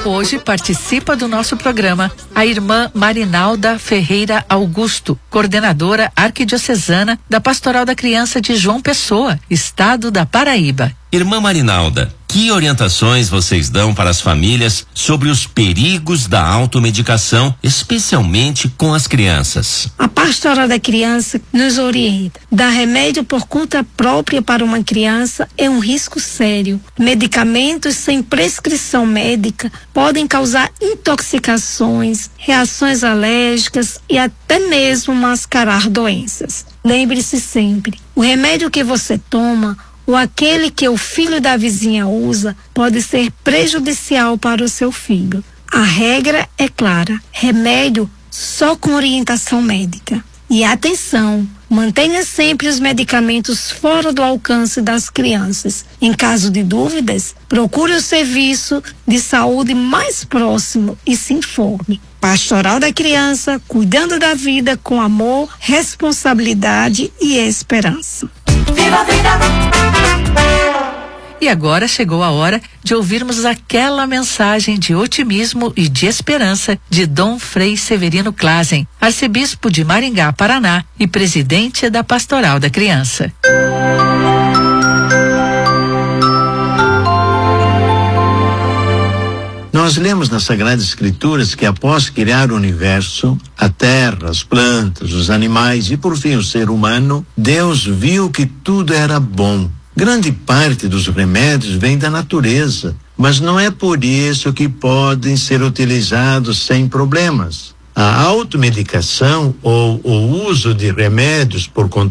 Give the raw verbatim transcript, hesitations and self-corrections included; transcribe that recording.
Hoje participa do nosso programa a irmã Marinalda Ferreira Augusto, coordenadora arquidiocesana da Pastoral da Criança de João Pessoa, estado da Paraíba. Irmã Marinalda, que orientações vocês dão para as famílias sobre os perigos da automedicação, especialmente com as crianças? A Pastoral da Criança nos orienta. Dar remédio por conta própria para uma criança é um risco sério. Medicamentos sem prescrição médica podem causar intoxicações, reações alérgicas e até mesmo mascarar doenças. Lembre-se sempre, o remédio que você toma ou aquele que o filho da vizinha usa pode ser prejudicial para o seu filho. A regra é clara: remédio só com orientação médica. E atenção, mantenha sempre os medicamentos fora do alcance das crianças. Em caso de dúvidas, procure o serviço de saúde mais próximo e se informe. Pastoral da Criança, cuidando da vida com amor, responsabilidade e esperança. Viva a vida! E agora chegou a hora de ouvirmos aquela mensagem de otimismo e de esperança de Dom Frei Severino Clasen, arcebispo de Maringá, Paraná e presidente da Pastoral da Criança. Nós lemos nas Sagradas Escrituras que após criar o universo, a terra, as plantas, os animais e por fim o ser humano, Deus viu que tudo era bom. Grande parte dos remédios vem da natureza, mas não é por isso que podem ser utilizados sem problemas. A automedicação ou o uso de remédios por conta